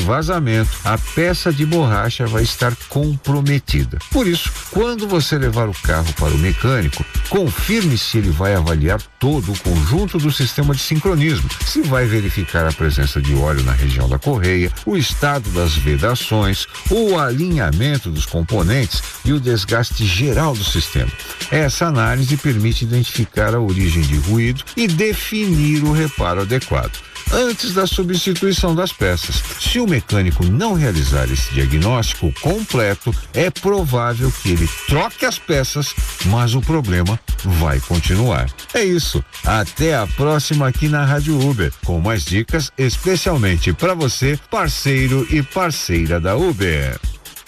vazamento, a peça de borracha vai estar comprometida. Por isso, quando você levar o carro para o mecânico, confirme se ele vai avaliar todo o conjunto do sistema de sincronismo, se vai verificar a presença de óleo na região da correia, o estado das vedações, o alinhamento dos componentes e o desgaste geral do sistema. Essa análise permite identificar a origem de ruído e definir o reparo adequado antes da substituição das peças. Se o mecânico não realizar esse diagnóstico completo, é provável que ele troque as peças, mas o problema vai continuar. É isso. Até a próxima aqui na Rádio Uber, com mais dicas especialmente para você, parceiro e parceira da Uber.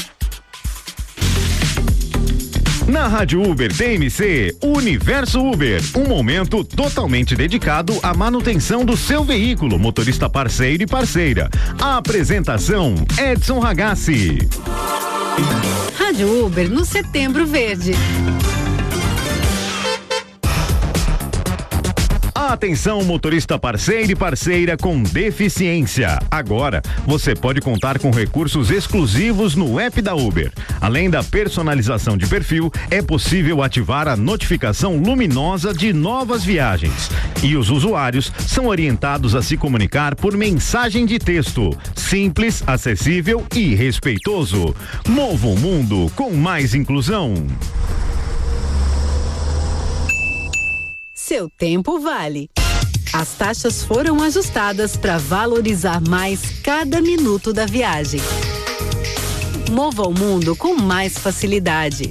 Na Rádio Uber TMC, Universo Uber, um momento totalmente dedicado à manutenção do seu veículo, motorista parceiro e parceira. A apresentação, Edson Ragazzi. Rádio Uber no Setembro Verde. Atenção, motorista parceiro e parceira com deficiência. Agora, você pode contar com recursos exclusivos no app da Uber. Além da personalização de perfil, é possível ativar a notificação luminosa de novas viagens. E os usuários são orientados a se comunicar por mensagem de texto. Simples, acessível e respeitoso. Novo mundo com mais inclusão. Seu tempo vale. As taxas foram ajustadas para valorizar mais cada minuto da viagem. Mova o mundo com mais facilidade.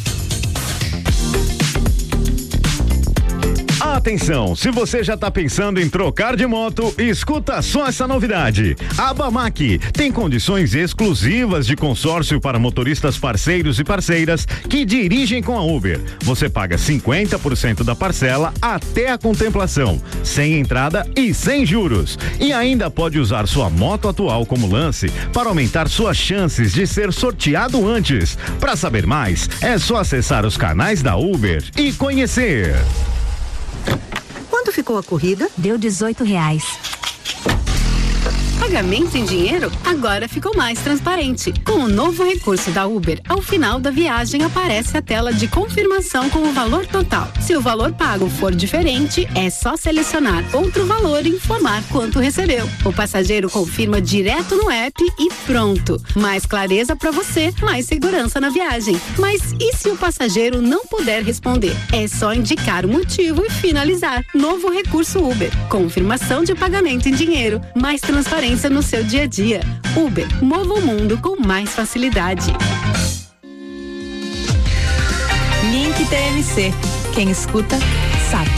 Atenção, se você já está pensando em trocar de moto, escuta só essa novidade. A Bamac tem condições exclusivas de consórcio para motoristas parceiros e parceiras que dirigem com a Uber. Você paga 50% da parcela até a contemplação, sem entrada e sem juros. E ainda pode usar sua moto atual como lance para aumentar suas chances de ser sorteado antes. Para saber mais, é só acessar os canais da Uber e conhecer. Quanto ficou a corrida? Deu R$18. Pagamento em dinheiro agora ficou mais transparente. Com o novo recurso da Uber, ao final da viagem aparece a tela de confirmação com o valor total. Se o valor pago for diferente, é só selecionar outro valor e informar quanto recebeu. O passageiro confirma direto no app e pronto. Mais clareza para você, mais segurança na viagem. Mas e se o passageiro não puder responder? É só indicar o motivo e finalizar. Novo recurso Uber. Confirmação de pagamento em dinheiro. Mais transparência no seu dia a dia. Uber, mova o mundo com mais facilidade. Link TMC. Quem escuta, sabe.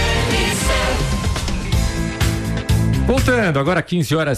Voltando, agora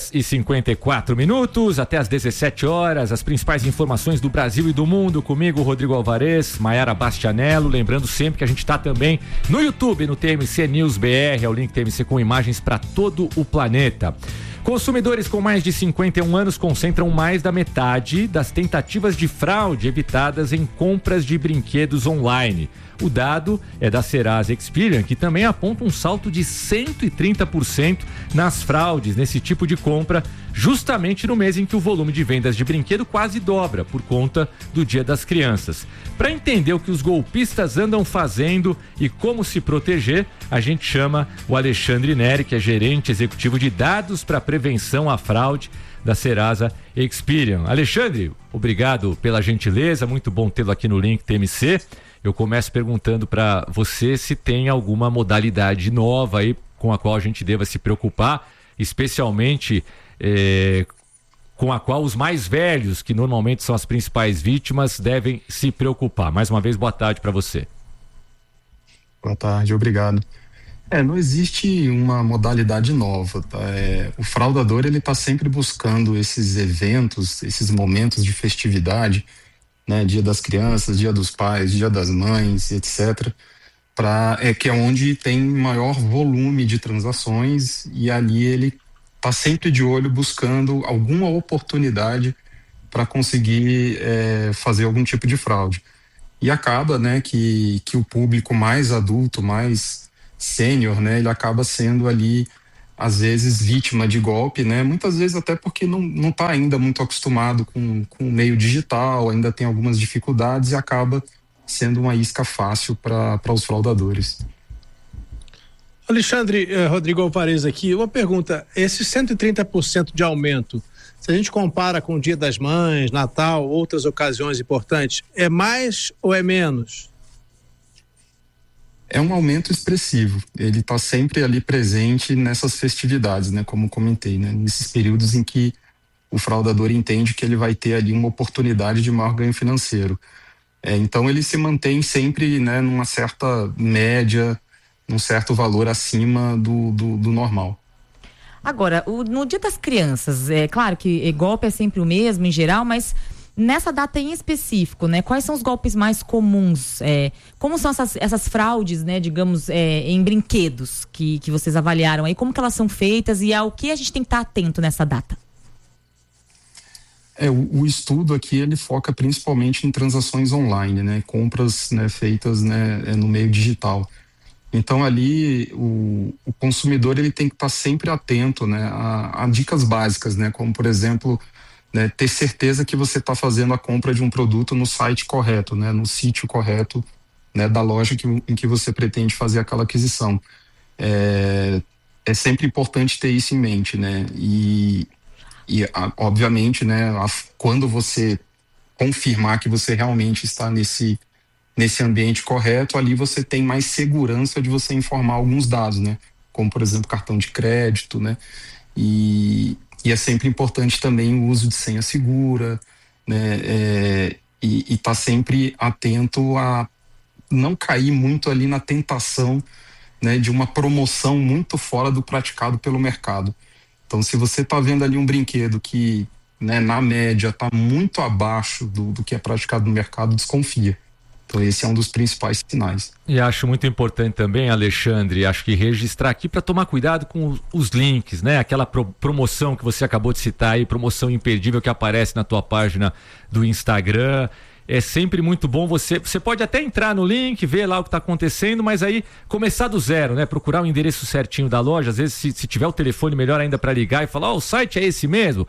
15h54, até às 17h, as principais informações do Brasil e do mundo, comigo, Rodrigo Alvarez, Maiara Bastianello, lembrando sempre que a gente está também no YouTube, no TMC News BR, é o link TMC com imagens para todo o planeta. Consumidores com mais de 51 anos concentram mais da metade das tentativas de fraude evitadas em compras de brinquedos online. O dado é da Serasa Experian, que também aponta um salto de 130% nas fraudes nesse tipo de compra, justamente no mês em que o volume de vendas de brinquedo quase dobra por conta do Dia das Crianças. Para entender o que os golpistas andam fazendo e como se proteger, a gente chama o Alexandre Neri, que é gerente executivo de dados para prevenção à fraude da Serasa Experian. Alexandre, obrigado pela gentileza, muito bom tê-lo aqui no Link TMC. Eu começo perguntando para você se tem alguma modalidade nova aí com a qual a gente deva se preocupar, especialmente com a qual os mais velhos, que normalmente são as principais vítimas, devem se preocupar. Mais uma vez, boa tarde para você. Boa tarde, obrigado. Não existe uma modalidade nova, tá? O fraudador, ele está sempre buscando esses eventos, esses momentos de festividade, né? Dia das Crianças, Dia dos Pais, Dia das Mães, etc. Que é onde tem maior volume de transações, e ali ele está sempre de olho buscando alguma oportunidade para conseguir fazer algum tipo de fraude. E acaba, né, que o público mais adulto, mais sênior, né, ele acaba sendo ali às vezes vítima de golpe, né? Muitas vezes até porque não está ainda muito acostumado com o meio digital, ainda tem algumas dificuldades e acaba sendo uma isca fácil para os fraudadores. Alexandre, Rodrigo Alvarez aqui, uma pergunta, esse 130% de aumento, se a gente compara com o Dia das Mães, Natal, outras ocasiões importantes, é mais ou é menos? É um aumento expressivo, ele está sempre ali presente nessas festividades, né, como comentei, né, nesses períodos em que o fraudador entende que ele vai ter ali uma oportunidade de maior ganho financeiro. Então ele se mantém sempre, né, numa certa média, num certo valor acima do normal. Agora, no Dia das Crianças, é claro que golpe é sempre o mesmo em geral, mas nessa data em específico, né? Quais são os golpes mais comuns? Como são essas fraudes, né? Digamos, em brinquedos que vocês avaliaram aí? Como que elas são feitas e ao que a gente tem que estar atento nessa data? O estudo aqui, ele foca principalmente em transações online, né? Compras, né, feitas, né, no meio digital. Então ali o consumidor ele tem que estar sempre atento, né, a dicas básicas, né? Como, por exemplo, né, ter certeza que você está fazendo a compra de um produto no site correto, né, no sítio correto, né, da loja em que você pretende fazer aquela aquisição. É sempre importante ter isso em mente, né? E obviamente, né, quando você confirmar que você realmente está nesse ambiente correto, ali você tem mais segurança de você informar alguns dados, né? Como, por exemplo, cartão de crédito, né? E é sempre importante também o uso de senha segura, né? E tá sempre atento a não cair muito ali na tentação, né, de uma promoção muito fora do praticado pelo mercado. Então, se você tá vendo ali um brinquedo que, né, na média tá muito abaixo do que é praticado no mercado, desconfia. Então esse é um dos principais sinais. E acho muito importante também, Alexandre, acho que registrar aqui para tomar cuidado com os links, né? Aquela promoção que você acabou de citar aí, promoção imperdível que aparece na tua página do Instagram. É sempre muito bom você pode até entrar no link, ver lá o que está acontecendo, mas aí começar do zero, né? Procurar o endereço certinho da loja, às vezes se tiver o telefone melhor ainda para ligar e falar, o site é esse mesmo,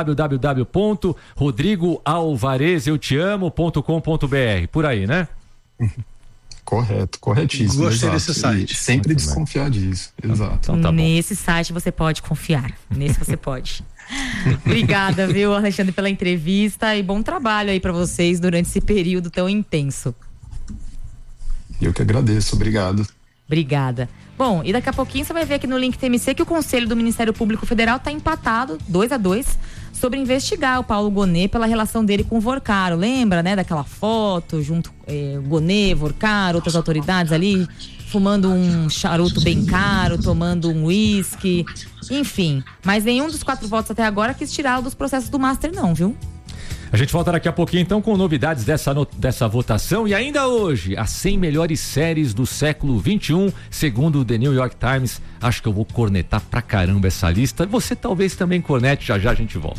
www.rodrigoalvarezeutiamo.com.br, por aí, né? Correto, corretíssimo. Gostei desse site. E sempre muito desconfiar disso, exato. Então, tá nesse site você pode confiar, nesse você pode. Obrigada, viu, Alexandre, pela entrevista e bom trabalho aí para vocês durante esse período tão intenso. Eu que agradeço, obrigado. Obrigada. Bom, e daqui a pouquinho você vai ver aqui no Link TMC que o Conselho do Ministério Público Federal está empatado 2-2 sobre investigar o Paulo Gonet pela relação dele com o Vorcaro. Lembra, né, daquela foto junto Gonet, Vorcaro, outras autoridades ali fumando um charuto bem caro, tomando um uísque, enfim. Mas nenhum dos 4 votos até agora quis tirá-lo dos processos do Master não, viu? A gente volta daqui a pouquinho então com novidades dessa votação e ainda hoje, as 100 melhores séries do século XXI, segundo o The New York Times. Acho que eu vou cornetar pra caramba essa lista. Você talvez também cornete, já a gente volta.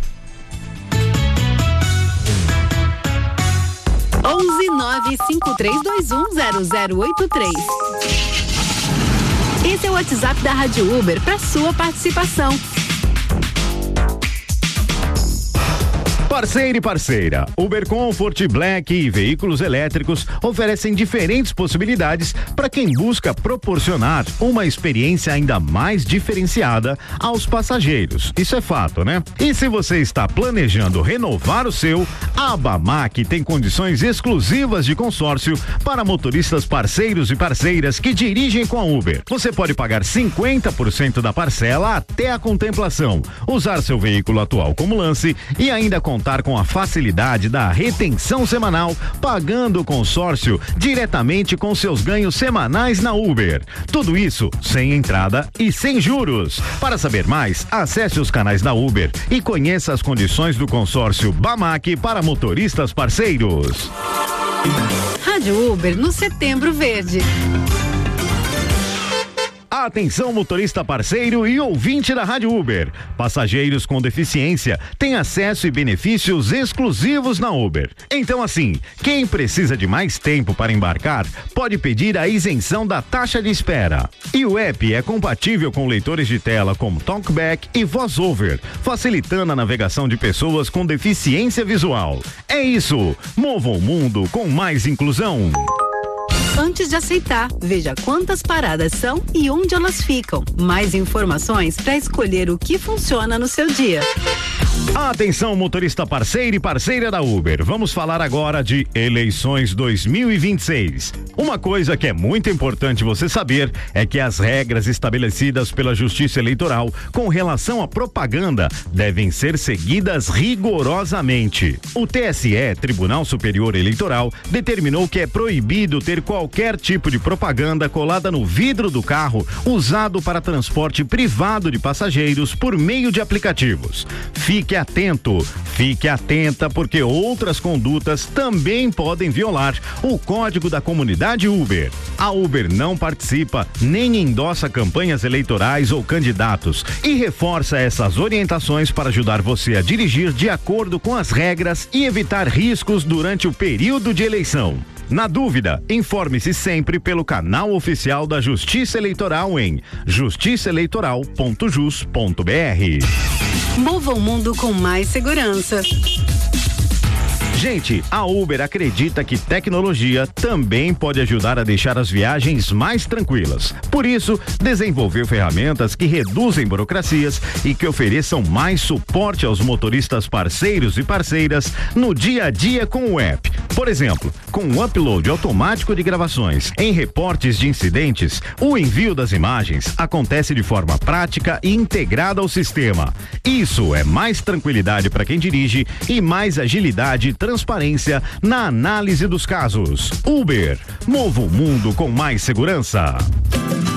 11953210083. Esse é o WhatsApp da Rádio Uber para sua participação. Parceiro e parceira, Uber Comfort, Black e veículos elétricos oferecem diferentes possibilidades para quem busca proporcionar uma experiência ainda mais diferenciada aos passageiros. Isso é fato, né? E se você está planejando renovar o seu, a Abamac tem condições exclusivas de consórcio para motoristas parceiros e parceiras que dirigem com a Uber. Você pode pagar 50% da parcela até a contemplação, usar seu veículo atual como lance e ainda contar com a facilidade da retenção semanal, pagando o consórcio diretamente com seus ganhos semanais na Uber. Tudo isso sem entrada e sem juros. Para saber mais, acesse os canais da Uber e conheça as condições do consórcio Bamac para motoristas parceiros. Rádio Uber no Setembro Verde. Atenção, motorista parceiro e ouvinte da Rádio Uber. Passageiros com deficiência têm acesso e benefícios exclusivos na Uber. Então, assim, quem precisa de mais tempo para embarcar pode pedir a isenção da taxa de espera. E o app é compatível com leitores de tela como TalkBack e VoiceOver, facilitando a navegação de pessoas com deficiência visual. É isso. Mova o mundo com mais inclusão. Antes de aceitar, veja quantas paradas são e onde elas ficam. Mais informações para escolher o que funciona no seu dia. Atenção, motorista parceiro e parceira da Uber. Vamos falar agora de eleições 2026. Uma coisa que é muito importante você saber é que as regras estabelecidas pela Justiça Eleitoral com relação à propaganda devem ser seguidas rigorosamente. O TSE, Tribunal Superior Eleitoral, determinou que é proibido ter qualquer tipo de propaganda colada no vidro do carro usado para transporte privado de passageiros por meio de aplicativos. Fique atento, fique atenta, porque outras condutas também podem violar o código da comunidade Uber. A Uber não participa nem endossa campanhas eleitorais ou candidatos e reforça essas orientações para ajudar você a dirigir de acordo com as regras e evitar riscos durante o período de eleição. Na dúvida, informe-se sempre pelo canal oficial da Justiça Eleitoral em justiçaeleitoral.jus.br. Mova o mundo com mais segurança. Gente, a Uber acredita que tecnologia também pode ajudar a deixar as viagens mais tranquilas. Por isso, desenvolveu ferramentas que reduzem burocracias e que ofereçam mais suporte aos motoristas parceiros e parceiras no dia a dia com o app. Por exemplo, com o upload automático de gravações em reportes de incidentes, o envio das imagens acontece de forma prática e integrada ao sistema. Isso é mais tranquilidade para quem dirige e mais agilidade e transparência na análise dos casos. Uber, mova o mundo com mais segurança.